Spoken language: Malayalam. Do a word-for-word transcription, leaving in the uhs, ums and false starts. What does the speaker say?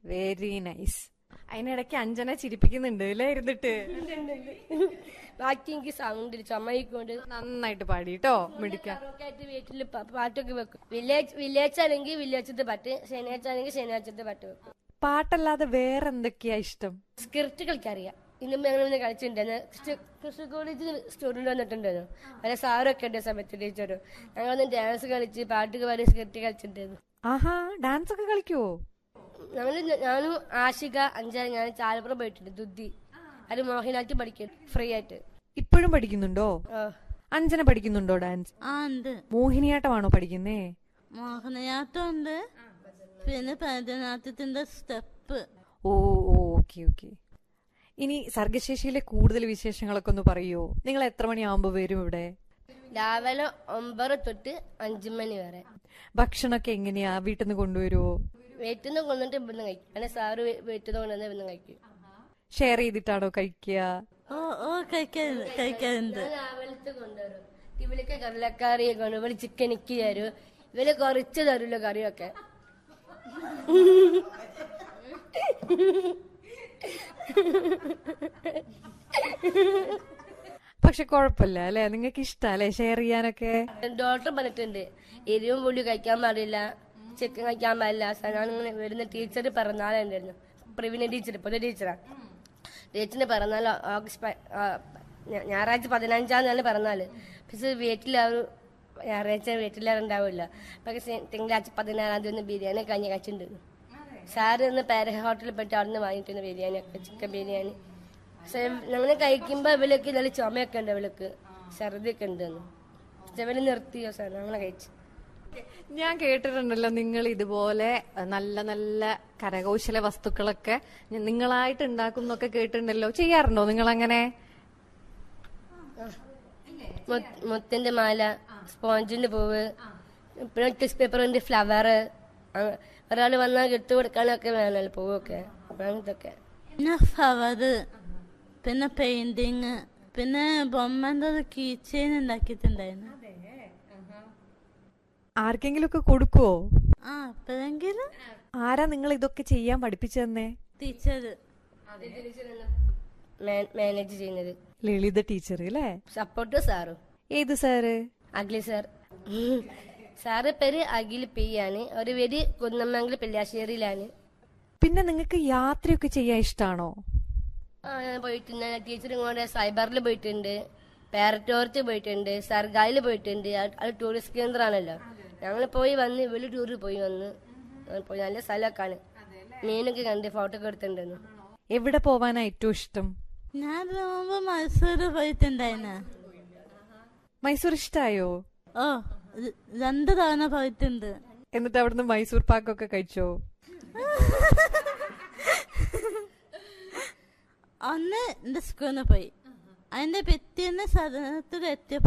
Very nice. അതിനിടയ്ക്ക് അഞ്ജന ചിരിപ്പിക്കുന്നുണ്ട് അല്ലേ ഇരുന്നിട്ട്? ബാക്കി എനിക്ക് സൗണ്ടിൽ ചുമയിക്കൊണ്ട് നന്നായിട്ട് പാടിട്ടോ മിടിക്കാം. വീട്ടില് പാട്ടൊക്കെ വെക്കും. വില്ലേജ് വില്ലേജ് ആണെങ്കിൽ വില്ലേജത്തെ പാട്ട്, ശനിയാഴ്ച ആണെങ്കിൽ ശനിയാഴ്ചത്തെ പാട്ട് വെക്കും. പാട്ടല്ലാതെ വേറെ എന്തൊക്കെയാ ഇഷ്ടം? സ്ക്രിപ്റ്റ് കളിക്കറിയാം. ഇന്നും ഞങ്ങൾ കളിച്ചിട്ടുണ്ടായിരുന്നു. കൃഷി കോളേജിൽ സ്റ്റുഡന്റ് വന്നിട്ടുണ്ടായിരുന്നു. അല്ലെ സാറൊക്കെ ഉണ്ട് സമയത്ത് ടീച്ചറും. ഞങ്ങളൊന്ന് ഡാൻസ് കളിച്ച് പാട്ട് പാടി സ്ക്രിപ്റ്റ് കളിച്ചിട്ടുണ്ടായിരുന്നു. ആഹാ, ഡാൻസ് ഒക്കെ കളിക്കുവോ? ഞങ്ങള് ഞാനും ആഷിക അഞ്ചാറ് ഞാൻ ചാലപ്പുറം പോയിട്ടുണ്ട്. ദുദ്ധി അത് മോഹിനാട്ടി പഠിക്കും ഫ്രീ ആയിട്ട്. ഇപ്പോഴും പഠിക്കുന്നുണ്ടോ? അഞ്ജന പഠിക്കുന്നുണ്ടോ ഡാൻസ്? ആ ഉണ്ട്. മോഹിനിയാട്ടമാണോ പഠിക്കുന്നേ? മോഹിനിയാട്ടം ഉണ്ട്, പിന്നെ ഭരതനാട്യത്തിന്റെ സ്റ്റെപ്പ്. ഓ ഓക്കെ ഓക്കെ. ഇനി സർഗശേഷിയിലെ കൂടുതൽ വിശേഷങ്ങളൊക്കെ ഒന്ന് പറയോ? നിങ്ങൾ എത്ര മണിയാവുമ്പോ വരും ഇവിടെ? രാവിലെ ഒമ്പത് തൊട്ട് അഞ്ചു മണി വരെ. ഭക്ഷണമൊക്കെ എങ്ങനെയാ? വീട്ടിൽ നിന്ന് കൊണ്ടുവരുവോ? വീട്ടിൽ നിന്ന് കൊണ്ടിട്ട് ഇവിടുന്ന് കഴിക്കും. അങ്ങനെ സാറ് വീട്ടിൽ നിന്ന് കൊണ്ടുവന്ന് ഇവിടുന്ന് കഴിക്കും. ഷെയർ ചെയ്തിട്ടാണോ കഴിക്കുക? ഓ ഓ കഴിക്കാറുണ്ട് കഴിക്കാറുണ്ട് രാവിലത്തെ കൊണ്ടുവരും. ഇവലൊക്കെ കടലക്കറി കൊണ്ടു, ഇവര് ചിക്കൻ എനിക്ക് തരും. ഇവര് കുറച്ച് തരുമല്ലോ കറിയൊക്കെ. പക്ഷെ കൊഴപ്പില്ല അല്ലെ? നിങ്ങൾക്ക് ഇഷ്ടല്ലേ ഷെയർ ചെയ്യാനൊക്കെ? ഡോക്ടർ പറഞ്ഞിട്ടുണ്ട് എരിവും പുളി കഴിക്കാൻ പാടില്ല, ചിക്കൻ കഴിക്കാൻ പാടില്ല. ഞാനിങ്ങനെ വരുന്ന ടീച്ചർ പറഞ്ഞാലുണ്ടായിരുന്നു. പ്രവീണ ടീച്ചർ, പുതിയ ടീച്ചറാ. ടീച്ചറിന് പറഞ്ഞാൽ ഓഗസ്റ്റ് ഞായറാഴ്ച പതിനഞ്ചാം തീയതി പറഞ്ഞാല്. പക്ഷെ വീട്ടിലൊരു ഞായറാഴ്ച വീട്ടിലുണ്ടാവില്ല. പക്ഷെ തിങ്കളാഴ്ച പതിനാറാം തീയതി ഒന്ന് ബിരിയാണി കഴിഞ്ഞ് കഴിച്ചിട്ടുണ്ട്. സാറ് ഇന്ന് പാര ഹോട്ടലിൽ പോയിട്ട് അവിടെ നിന്ന് വാങ്ങിയിട്ടുണ്ട് ബിരിയാണി ഒക്കെ, ചിക്കൻ ബിരിയാണി. പക്ഷെ ഞങ്ങള് കഴിക്കുമ്പോ ഇവലൊക്കെ നല്ല ചുമയൊക്കെ ഉണ്ട്, ഇവൾക്ക് ഛർദിയൊക്കെ ഉണ്ടെന്ന്. പക്ഷെ ഇവര് നിർത്തിയോ സാർ, ഞങ്ങളെ കഴിച്ചു. ഞാൻ കേട്ടിട്ടുണ്ടല്ലോ നിങ്ങൾ ഇതുപോലെ നല്ല നല്ല കരകൗശല വസ്തുക്കളൊക്കെ നിങ്ങളായിട്ട് ഉണ്ടാക്കുന്നൊക്കെ കേട്ടിട്ടുണ്ടല്ലോ. ചെയ്യാറുണ്ടോ നിങ്ങൾ അങ്ങനെ? മുത്തിന്റെ മാല, സ്പോഞ്ചിന്റെ പൂവ്, പിന്നെ ടിഷ്യൂ പേപ്പറിന്റെ ഫ്ലവർ, ഒരാൾ വന്നാൽ ഇട്ട് കൊടുക്കാനൊക്കെ വേണമല്ലോ പൂവൊക്കെ, അങ്ങനത്തൊക്കെ. പിന്നെ ഫ്ലവറ്, പിന്നെ പെയിന്റിങ്, പിന്നെ ബൊമ്മന്റെ ഒരു കീ ചെയിൻ ഉണ്ടാക്കിയിട്ടുണ്ടായിരുന്നു. ആർക്കെങ്കിലും ഒക്കെ കൊടുക്കുവോ? ആ എപ്പോഴെങ്കിലും. ആരാ നിങ്ങൾ ഇതൊക്കെ ചെയ്യാൻ പഠിപ്പിച്ചു തന്നെ? ടീച്ചർ മാനേജ് ചെയ്യുന്നത് ലളിത ടീച്ചർ അല്ലേ? സപ്പോർട്ട് സാറും. ഏത് സാറ്? അഖിൽ സാർ. സാറ് പേര് അഖിൽ പി ആണ്. ഒരു പേര് കുന്നമംഗലം പിള്ളാശ്ശേരിയിലാണ്. പിന്നെ നിങ്ങൾക്ക് യാത്രയൊക്കെ ചെയ്യാൻ ഇഷ്ടാണോ? ആ ഞാൻ പോയിട്ടുണ്ട്. ടീച്ചർ ഇങ്ങോട്ട് സൈബറിൽ പോയിട്ടുണ്ട്, പാരറ്റോർച്ച് പോയിട്ടുണ്ട്, സർഗായിൽ പോയിട്ടുണ്ട്. അത് ടൂറിസ്റ്റ് കേന്ദ്രമാണല്ലോ. ഞങ്ങൾ പോയി വന്ന് ഇവര് ടൂറിൽ പോയി വന്ന് പോയി. നല്ല സ്ഥലമൊക്കെയാണ്. മീനൊക്കെ കണ്ട് ഫോട്ടോ ഒക്കെ എടുത്തിട്ടുണ്ടെന്ന്. എവിടെ പോവാനാ ഏറ്റവും ഇഷ്ടം? ഞാൻ മുമ്പ് മൈസൂർ പോയിട്ടുണ്ടായിരുന്നു. മൈസൂർ ഇഷ്ടായോ? ഓ രണ്ടു തവണ പോയിട്ടുണ്ട്. എന്നിട്ട് അവിടുന്ന് മൈസൂർ പാക്കൊക്കെ കഴിച്ചോ? അന്ന് എന്റെ സ്കൂളിൽ പോയി. അതിന്റെ പിറ്റേന്ന് സദനത്തിൽ എത്തിയപ്പോ